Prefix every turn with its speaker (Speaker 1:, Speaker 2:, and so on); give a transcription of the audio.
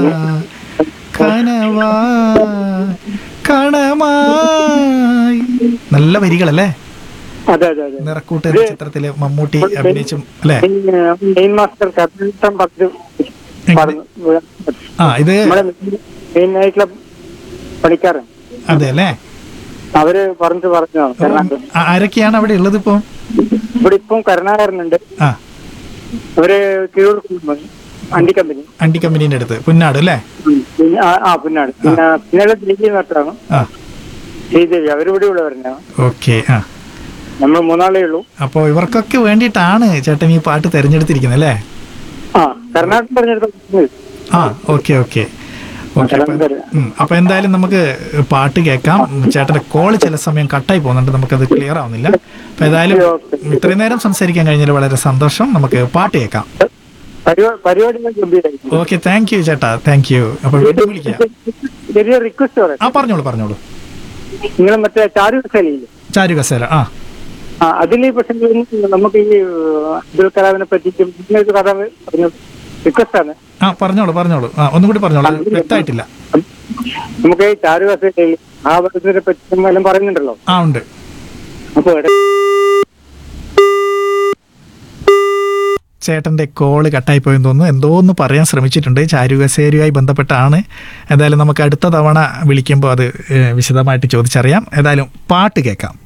Speaker 1: കനവാ കണമായി. നല്ല വരികളല്ലേ?
Speaker 2: അതെ അതെ അതെ.
Speaker 1: നിറക്കൂട്ട് എന്ന ചിത്രത്തില് മമ്മൂട്ടി അഭിനയിച്ചും അല്ലേ?
Speaker 2: മെയിൻ മാസ്റ്റർ കർണാടകം പറഞ്ഞു.
Speaker 1: ഇത്
Speaker 2: മെയിൻ ആയിട്ടുള്ള പണിക്കാരൻ.
Speaker 1: അതെ അല്ലേ?
Speaker 2: അവര് പറഞ്ഞതാണ് കർണാടകം.
Speaker 1: ആരൊക്കെയാണ് അവിടെ ഉള്ളത് ഇപ്പം?
Speaker 2: ഇവിടെ ഇപ്പം കരുണാകരനുണ്ട്. അവര് കീഴൂർ അണ്ടി കമ്പനി.
Speaker 1: അണ്ടി കമ്പനീന്റെ അടുത്ത് പുന്നാട് അല്ലേ?
Speaker 2: പുന്നാട്. പിന്നെ ശ്രീദേവി നട്ടാണ്. ശ്രീദേവി അവരിവിടെ ഉള്ളവരെന്നാണ്.
Speaker 1: ഓക്കെ.
Speaker 2: നമ്മൾ മൂന്നാളേ ഉള്ളൂ.
Speaker 1: അപ്പൊ ഇവർക്കൊക്കെ വേണ്ടിയിട്ടാണ് ചേട്ടൻ ഈ പാട്ട് തെരഞ്ഞെടുത്തിരിക്കുന്നത് അല്ലേ?
Speaker 2: കർണാടകം തെരഞ്ഞെടുത്ത.
Speaker 1: Okay okay okay. അപ്പൊ എന്തായാലും നമുക്ക് പാട്ട് കേൾക്കാം. ചേട്ടന്റെ കോള് ചില സമയം കട്ടായി പോകുന്നുണ്ട്, നമുക്കത് ക്ലിയർ ആവുന്നില്ല. അപ്പൊ ഏതായാലും ഇത്രയും നേരം സംസാരിക്കാൻ കഴിഞ്ഞാൽ വളരെ സന്തോഷം. നമുക്ക് പാട്ട് കേൾക്കാം. ഓക്കെ, താങ്ക് യു ചേട്ടാ, താങ്ക് യു. അപ്പൊ വീണ്ടും വിളിക്കാം.
Speaker 2: ചെറിയ റിക്വസ്റ്റ്
Speaker 1: പറഞ്ഞോളൂ.
Speaker 2: നിങ്ങൾ മറ്റേ ചാരുകസേലയില്ലേ?
Speaker 1: ചാരുകസേല.
Speaker 2: അതിൽ പക്ഷെ നമുക്ക് ഈ അബ്ദുൽ കലാമിനെ പറ്റിയിട്ടും ഒരു കഥ പറഞ്ഞു. റിക്വസ്റ്റ് ആണ്.
Speaker 1: പറഞ്ഞോളൂ. ഒന്നും കൂടി പറഞ്ഞോളൂ, വ്യക്തമായിട്ടില്ല.
Speaker 2: നമുക്ക് ചാരുകസേലയിൽ മഹാഭാരതത്തിനെ പറ്റി എല്ലാം പറയുന്നുണ്ടല്ലോ.
Speaker 1: ഉണ്ട്.
Speaker 2: അപ്പൊ
Speaker 1: ചേട്ടൻ്റെ കോള് കട്ടായി പോയെന്ന് തോന്നുന്നു. എന്തോ ഒന്ന് പറയാൻ ശ്രമിച്ചിട്ടുണ്ട്, ചാരുകസേരയുമായി ബന്ധപ്പെട്ടാണ്. എന്തായാലും നമുക്ക് അടുത്ത തവണ വിളിക്കുമ്പോൾ അത് വിശദമായിട്ട് ചോദിച്ചറിയാം. ഏതായാലും പാട്ട് കേൾക്കാം.